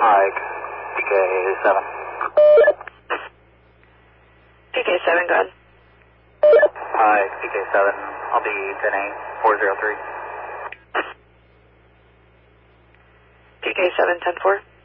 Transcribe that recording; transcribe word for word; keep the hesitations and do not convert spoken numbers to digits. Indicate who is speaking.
Speaker 1: Hi, P K seven.
Speaker 2: P K seven, go ahead.
Speaker 1: Hi, P K seven. I'll be ten eight four zero three.
Speaker 2: P K seven, ten four.